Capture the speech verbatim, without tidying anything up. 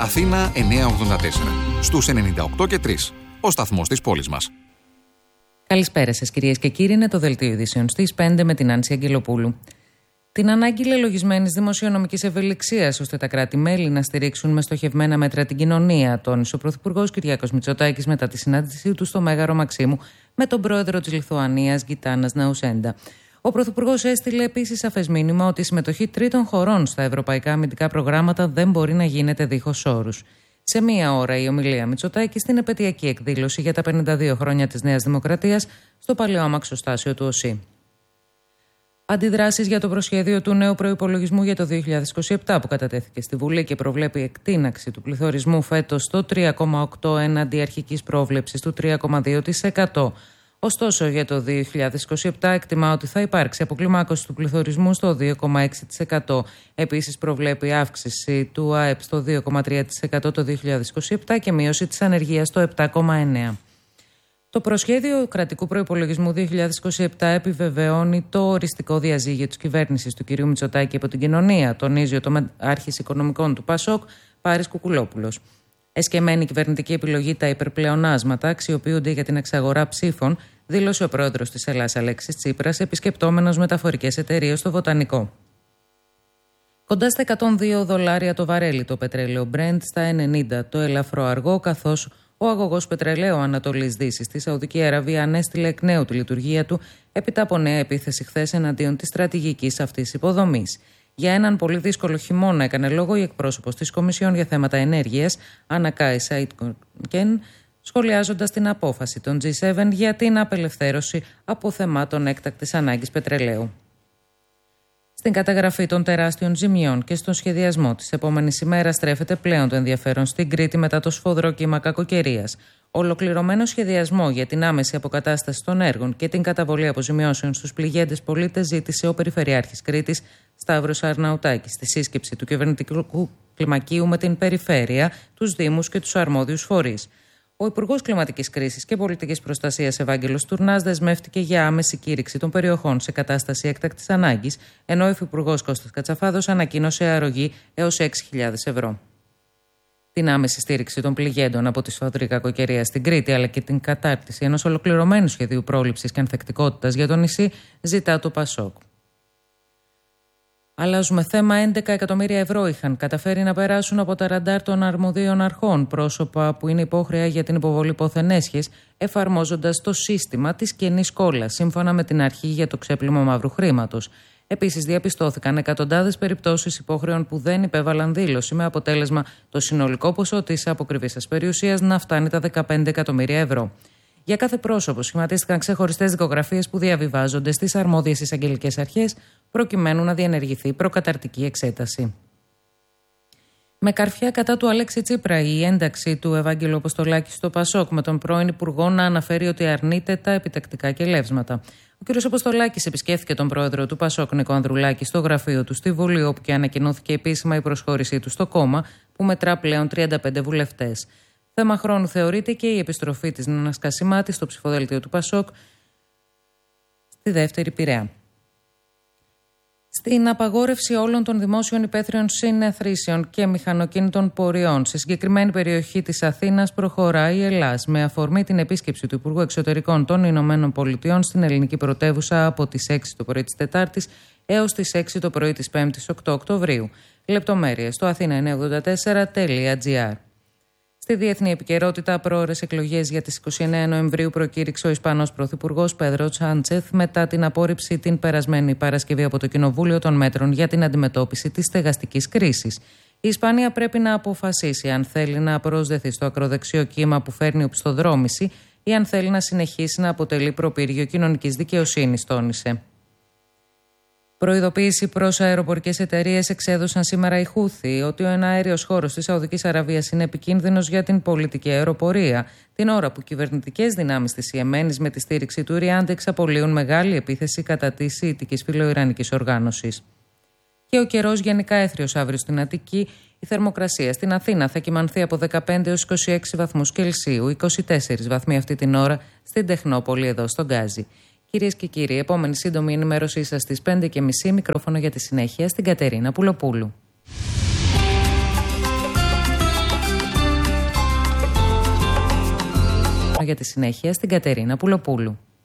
Αθήνα εννιακόσια ογδόντα τέσσερα. Στους ενενήντα οκτώ και τρία. Ο σταθμός της πόλης μας. Καλησπέρα σας κυρίες και κύριοι, είναι το Δελτίο Ειδήσεων στις πέντε με την Άνση Αγγελοπούλου. Την ανάγκη λελογισμένης δημοσιονομικής ευελιξίας ώστε τα κράτη-μέλη να στηρίξουν με στοχευμένα μέτρα την κοινωνία, τόνισε ο Πρωθυπουργός Κυριάκος Μητσοτάκης μετά τη συνάντησή του στο Μέγαρο Μαξίμου με τον πρόεδρο της Λιθουανίας Γκιτάνας Ναουσέντα. Ο Πρωθυπουργός έστειλε επίσης σαφές μήνυμα ότι η συμμετοχή τρίτων χωρών στα ευρωπαϊκά αμυντικά προγράμματα δεν μπορεί να γίνεται δίχως όρους. Σε μία ώρα η ομιλία Μητσοτάκη στην επετειακή εκδήλωση για τα πενήντα δύο χρόνια της Νέας Δημοκρατίας στο παλαιό αμαξοστάσιο του ΟΣΥ. Αντιδράσεις για το προσχέδιο του νέου προϋπολογισμού για το δύο χιλιάδες είκοσι επτά που κατατέθηκε στη Βουλή και προβλέπει εκτείναξη του πληθωρισμού φέτος στο τρία κόμμα οκτώ τοις εκατό έναντι αρχικής πρόβλεψης του τρία κόμμα δύο τοις εκατό. Ωστόσο, για το δύο χιλιάδες είκοσι επτά εκτιμά ότι θα υπάρξει αποκλιμάκωση του πληθωρισμού στο δύο κόμμα έξι τοις εκατό. Επίσης, προβλέπει αύξηση του ΑΕΠ στο δύο κόμμα τρία τοις εκατό το δύο χιλιάδες είκοσι επτά και μείωση της ανεργίας στο επτά κόμμα εννέα τοις εκατό. Το προσχέδιο κρατικού προϋπολογισμού δύο χιλιάδες είκοσι επτά επιβεβαιώνει το οριστικό διαζύγιο της κυβέρνησης του κ. Μητσοτάκη από την κοινωνία, τονίζει ο τομεάρχης οικονομικών του ΠΑΣΟΚ, Πάρης Κουκουλόπουλος. Εσκεμμένη κυβερνητική επιλογή, τα υπερπλεονάσματα αξιοποιούνται για την εξαγορά ψήφων, δήλωσε ο πρόεδρος της Ελλάς Αλέξης Τσίπρας, επισκεπτόμενος μεταφορικές εταιρείες στο Βοτανικό. Κοντά στα εκατόν δύο δολάρια το βαρέλι το πετρέλαιο Brent, στα ενενήντα το ελαφρό αργό, καθώς ο αγωγός πετρελαίου Ανατολής Δύσης στη Σαουδική Αραβία ανέστηλε εκ νέου τη λειτουργία του έπειτα από νέα επίθεση χθες εναντίον της στρατηγικής αυτής υποδομής. Για έναν πολύ δύσκολο χειμώνα έκανε λόγο η εκπρόσωπος της Κομισιόν για θέματα ενέργειας, Άννα Κάι Σαΐτκεν, σχολιάζοντας την απόφαση των τζι επτά για την απελευθέρωση από θεμάτων έκτακτης ανάγκης πετρελαίου. Στην καταγραφή των τεράστιων ζημιών και στον σχεδιασμό της επόμενης ημέρας στρέφεται πλέον το ενδιαφέρον στην Κρήτη μετά το σφοδρό κύμα κακοκαιρίας. Ολοκληρωμένο σχεδιασμό για την άμεση αποκατάσταση των έργων και την καταβολή αποζημιώσεων στους πληγέντες πολίτες ζήτησε ο Περιφερειάρχης Κρήτης Σταύρος Αρναουτάκης στη σύσκεψη του κυβερνητικού κλιμακίου με την Περιφέρεια, τους Δήμους και τους αρμόδιους φορείς. Ο Υπουργός Κλιματικής Κρίσης και Πολιτικής Προστασίας Ευάγγελος Τουρνάς δεσμεύτηκε για άμεση κήρυξη των περιοχών σε κατάσταση έκτακτης ανάγκης, ενώ ο Υφυπουργός Κώστας Κατσαφάδος ανακοίνωσε αρρωγή έως έξι χιλιάδες ευρώ. Την άμεση στήριξη των πληγέντων από τη σφοδρή κακοκαιρία στην Κρήτη, αλλά και την κατάρτιση ενός ολοκληρωμένου σχεδίου πρόληψης και ανθεκτικότητας για το νησί, ζητά το ΠΑΣΟΚ. Αλλάζουμε θέμα. έντεκα εκατομμύρια ευρώ είχαν καταφέρει να περάσουν από τα ραντάρ των αρμοδίων αρχών πρόσωπα που είναι υπόχρεα για την υποβολή πόθεν έσχες, εφαρμόζοντας το σύστημα της κενής κόλλας, σύμφωνα με την αρχή για το ξέπλυμα μαύρου χρήματος. Επίσης, διαπιστώθηκαν εκατοντάδες περιπτώσεις υπόχρεων που δεν υπέβαλαν δήλωση, με αποτέλεσμα το συνολικό ποσό της αποκριβής ασπεριουσίας να φτάνει τα δεκαπέντε εκατομμύρια ευρώ. Για κάθε πρόσωπο σχηματίστηκαν ξεχωριστές δικογραφίες που διαβιβάζονται στις αρμόδιες εισαγγελικές αρχές, προκειμένου να διενεργηθεί προκαταρτική εξέταση. Με καρφιά κατά του Αλέξη Τσίπρα, η ένταξη του Ευάγγελου Αποστολάκη στο ΠΑΣΟΚ, με τον πρώην Υπουργό να αναφέρει ότι αρνείται τα επιτακτικά κελεύσματα. Ο κ. Αποστολάκης επισκέφθηκε τον πρόεδρο του ΠΑΣΟΚ, Νίκο Ανδρουλάκη, στο γραφείο του στη Βουλή, όπου και ανακοινώθηκε επίσημα η προσχώρησή του στο κόμμα, που μετρά πλέον τριάντα πέντε βουλευτές. Θέμα χρόνου θεωρείται και η επιστροφή της Νάνας Κασιμάτη στο ψηφοδέλτιο του ΠΑΣΟΚ στη δεύτερη Πειραιά. Στην απαγόρευση όλων των δημόσιων υπαίθριων συνεθρήσεων και μηχανοκίνητων πορειών σε συγκεκριμένη περιοχή της Αθήνας προχωράει η Ελλάς, με αφορμή την επίσκεψη του Υπουργού Εξωτερικών των Ηνωμένων Πολιτειών στην ελληνική πρωτεύουσα από τις έξι το πρωί της Τετάρτης έως τις έξι το πρωί της Πέμπτης οκτώ Οκτωβρίου. Λεπτομέρειες στο αθήνα εννιακόσια ογδόντα τέσσερα τελεία τζι άρ. Στη διεθνή επικαιρότητα, πρόορες εκλογές για τις είκοσι εννέα Νοεμβρίου προκήρυξε ο Ισπανός Πρωθυπουργός Πέδρο Σάντσεθ μετά την απόρριψη την περασμένη Παρασκευή από το Κοινοβούλιο των μέτρων για την αντιμετώπιση της στεγαστικής κρίσης. Η Ισπανία πρέπει να αποφασίσει αν θέλει να προσδεθεί στο ακροδεξιό κύμα που φέρνει οπισθοδρόμηση ή αν θέλει να συνεχίσει να αποτελεί προπύργιο κοινωνικής δικαιοσύνης, τόνισε. Προειδοποίηση προς αεροπορικές εταιρείες εξέδωσαν σήμερα οι Χούθι ότι ο εναέριος χώρος της Σαουδικής Αραβίας είναι επικίνδυνος για την πολιτική αεροπορία, την ώρα που κυβερνητικές δυνάμεις της Ιεμένης με τη στήριξη του Ριάντ εξαπολύουν μεγάλη επίθεση κατά της Σιητικής φιλοϊρανικής οργάνωσης. Και ο καιρός γενικά έθριος αύριο στην Αττική. Η θερμοκρασία στην Αθήνα θα κυμανθεί από δεκαπέντε έως είκοσι έξι βαθμούς Κελσίου, είκοσι τέσσερις βαθμοί αυτή την ώρα στην Τεχνόπολη εδώ στον Γκάζι. Κυρίες και κύριοι, επόμενη σύντομη ενημέρωσή σας στις πέντε και μισή, μικρόφωνο για τη συνέχεια στην Κατερίνα Πουλοπούλου. για τη συνέχεια στην Κατερίνα Πουλοπούλου.